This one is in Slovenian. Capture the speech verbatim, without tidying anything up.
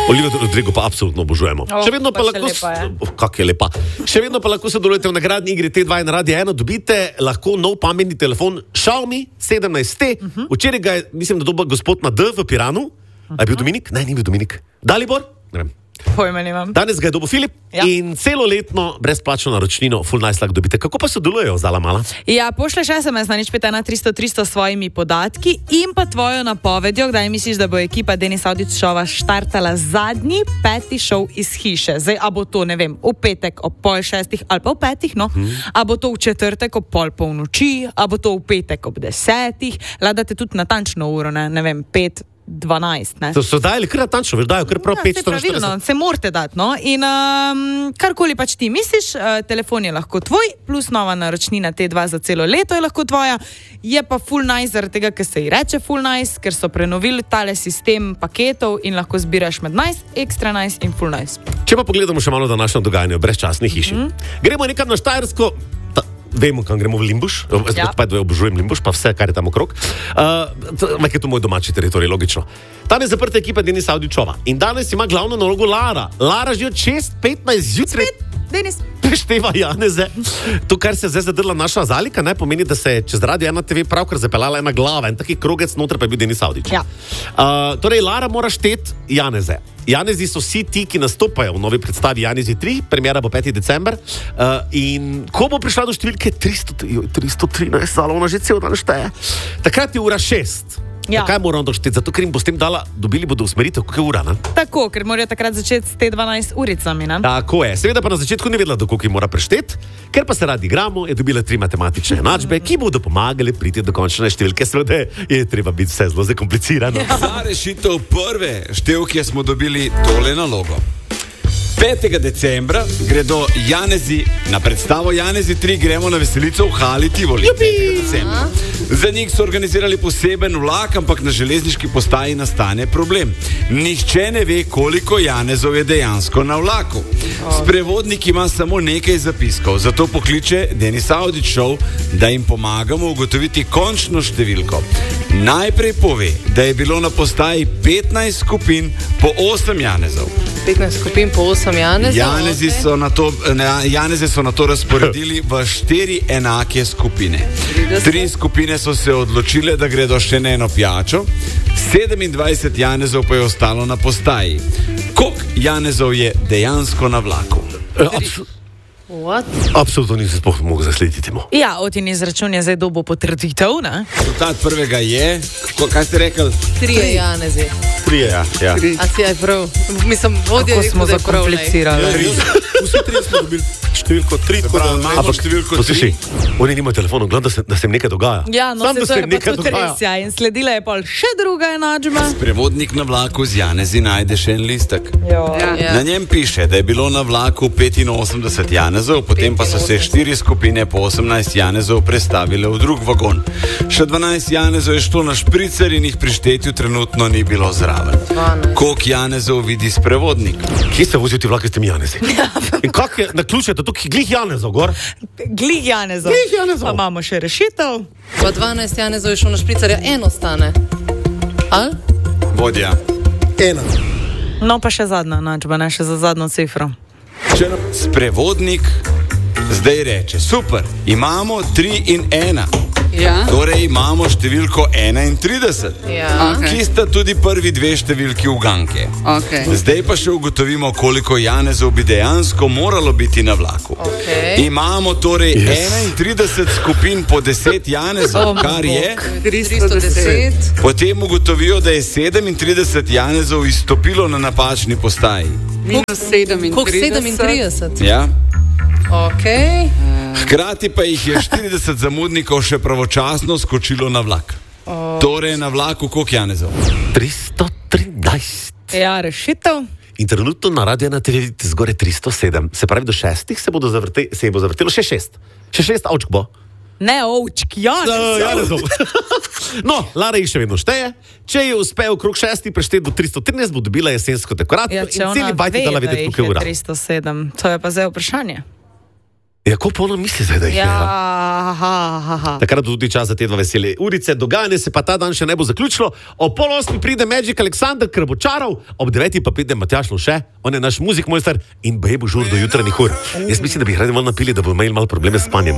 Olivia Rodrigo pa absolutno obožujemo. Oh, še vedno pa, pa lahko, lepa je. oh, kak je lepa. Še vedno pa lahko sodelujete v nagradni igri T dva in Radio ena, dobite lahko nov pametni telefon Xiaomi sedemnajst T. Uh-huh. Včeraj ga je, mislim, da dobil gospod na D v Piranu. Uh-huh. A je bil Dominik? Ne, ni bil Dominik. Dalibor? Ne vem. Pojma nimam. Danes ga je dobil Filip ja. In celoletno brezplačno naročnino Full Nice lahko dobite. Kako pa sodelujejo z Alamala? Ja, pošleš es em es na nič pet ena tristo tristo s svojimi podatki in pa tvojo napovedjo, kdaj misliš, da bo ekipa Denis Avdić šova štartala zadnji peti šov iz hiše. Zdaj, a bo to, ne vem, v petek ob pol šestih ali pa v petih, no? Hmm. A bo to v četrtek ob pol polnoči, a bo to v petek ob desetih, ladate tudi natančno uro, ne, ne vem, pet dvanajst, ne? To so dajali kar natančno, veš, dajo kar prav ja, petsto pravilno, se morate dati, no? In um, karkoli pač ti misliš, uh, telefon je lahko tvoj, plus nova naročnina T dva za celo leto je lahko tvoja, je pa Full Nice zaradi tega, ker se ji reče Full Nice, ker so prenovili tale sistem paketov in lahko zbiraš med Nice, Extra Nice in Full Nice. Če pa pogledamo še malo današnjo dogajanje v brezčasni hiši. Mm-hmm. Gremo nekam na Štajersko. Vemo, kam gremo v Limbuš, ja. Pa obožujem Limbuš, pa vse, kar je tam okrog. Uh, Mak je to moj domači teritorij, logično. Tam je zaprta ekipa Denis Avdićova in danes ima glavno nalogo Lara. Lara že od šest petnajst zjutraj Denis prešteva Janeze. To, kar se je zdaj zadrla naša Zalika, ne pomeni, da se je čez Radio ena te ve pravkar zapeljala ena glava in taki krogec noter pa je bil Denis Avdić. Ja. Uh, torej, Lara mora štet Janeze. Janezi so vsi ti, ki nastopajo v novi predstavi Janezi tri, premiera bo peti december. Uh, in ko bo prišla do številke tristo trinajst, zala ona že cel dan šteje. Takrat je ura šest. Ja. Kaj moramo došteti? Zato, ker jim bo s tem dala, dobili bodo usmeritev, koliko je ura, ne? Tako, ker morajo takrat začeti s te dvanajst uricami, ne? Tako je. Seveda pa na začetku ni vedela, do koliko jim mora prešteti, ker pa se radi igramo, je dobila tri matematične enačbe, ki bodo pomagali priti do končne številke. Seveda je treba biti vse zelo zakomplicirano. Ja. Za rešitev prve števke smo dobili tole nalogo. petega decembra gredo Janezi na predstavo Janezi tri, gremo na veselico v Hali Tivoli. Za njih so organizirali poseben vlak, ampak na železniški postaji nastane problem. Nihče ne ve, koliko Janezov je dejansko na vlaku. Sprevodnik ima samo nekaj zapiskov, zato pokliče Denis Avdić šov, da jim pomagamo ugotoviti končno številko. Najprej pove, da je bilo na postaji petnajst skupin po osem Janezov. petnajst skupin po osem Janezov. Janezi okay. so na to, Janeze so na to razporedili v štiri enake skupine. Tri skupine so se odločile, da gredo še na eno pijačo, sedemindvajset Janezov pa je ostalo na postaji. Koliko Janezov je dejansko na vlaku? What? Absolutno nisem sploh mogel zaslediti. Ja, Otin izračun je zdaj dobo potrditev, ne? Rezultat prvega je, kaj ste rekli? Trije Janezi. Trije, ja. ja. A si je prav? Mislim, vodje Kako smo zakomplicirali. Vsi trije smo dobili številko tri, tako da imamo številko tri. Oni nimajo telefonov, gledam, da se, da se jim nekaj dogaja. Ja, no, Sam, se da to se je nekaj pa tudi dogaja. res, ja. In sledila je pol še druga enačba. Sprevodnik na vlaku z Janezi najde še en listek. Jo. Ja. Na njem piše, da je bilo na vlaku petinosemdeset Janezov, potem pa so se štiri skupine po osemnajst Janezov prestavile v drug vagon. Še dvanajst Janezov je šlo na špricer in jih pri štetju trenutno ni bilo zraven. Koliko Janezov vidi sprevodnik? Kje se vozijo ti vlaki s temi Janezi? In kak je na ključe, da tukaj glih Janezov gor? Glih Janezov. Glih Janezov. Pa imamo še rešitev. Pa dvanajst Janezov je šlo na špricarja, eno stane. Al? Vodja. Ena. No, pa še zadnja enačba, ne, še za zadnjo cifro. Sprevodnik zdaj reče, super, imamo tri in ena. Ja. Torej imamo številko enaintrideset, Ja. Okay. ki sta tudi prvi dve številki uganke. Okay. Zdaj pa še ugotovimo, koliko Janezov bi dejansko moralo biti na vlaku. Okay. Imamo torej yes. enaintrideset skupin po deset Janezov, Oh, kar je. tristo deset. Potem ugotovijo, da je sedemintrideset Janezov izstopilo na napačni postaji. Minus sedemintrideset. Koliko sedemintrideset? Ja? Ok. Hkrati pa jih je štirideset zamudnikov še pravočasno skočilo na vlak. Oh. Torej na vlaku koliko Janezov? tristo trinajst. Ja, rešitev. In trenutno na Radio ena te ve zgore tristo sedem. Se pravi, do šestih se, bodo zavrte, se je bo zavrtelo še šest. Še šest avčk bo. Ne, ovčk, Janezov. Janezov. No, Lara jih še vedno šteje. Če je uspel okrog šestih prešteti do tristo trinajst, bo dobila jesensko dekoracijo Ja, in celi bajti dala vedeti, koliko je ura. tristo sedem, to je pa zdaj vprašanje. Ja, ko polno misli zdaj, da jih Ja, je. Ja. aha, aha. Takrat tudi čas za te dva vesele urice, dogajanje se pa ta dan še ne bo zaključilo. Ob pol osmi pride Magic Aleksandr, ker bo čaral, ob deveti pa pride Matjaž Lovše, on je naš muzik mojster in bo žur do jutranjih ur. Jaz mislim, da bi jih radi malo napili, da bo imeli malo probleme s spanjem.